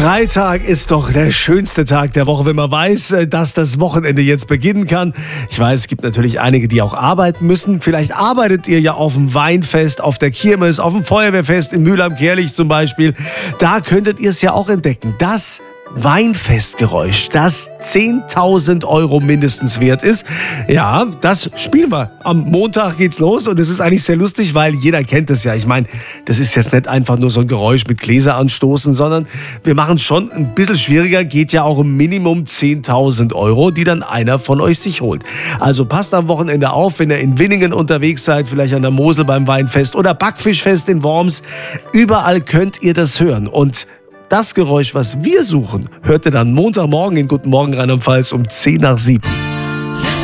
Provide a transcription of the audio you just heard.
Freitag ist doch der schönste Tag der Woche, wenn man weiß, dass das Wochenende jetzt beginnen kann. Ich weiß, es gibt natürlich einige, die auch arbeiten müssen. Vielleicht arbeitet ihr ja auf dem Weinfest, auf der Kirmes, auf dem Feuerwehrfest in Mülheim-Kärlich zum Beispiel. Da könntet ihr es ja auch entdecken. Das Weinfestgeräusch, das 10.000 € mindestens wert ist. Ja, das spielen wir. Am Montag geht's los und es ist eigentlich sehr lustig, weil jeder kennt es ja. Ich meine, das ist jetzt nicht einfach nur so ein Geräusch mit Gläser anstoßen, sondern wir machen es schon ein bisschen schwieriger. Geht ja auch um Minimum 10.000 €, die dann einer von euch sich holt. Also passt am Wochenende auf, wenn ihr in Winningen unterwegs seid, vielleicht an der Mosel beim Weinfest oder Backfischfest in Worms. Überall könnt ihr das hören. Und das Geräusch, was wir suchen, hört ihr dann Montagmorgen in Guten Morgen Rheinland-Pfalz um 6:50.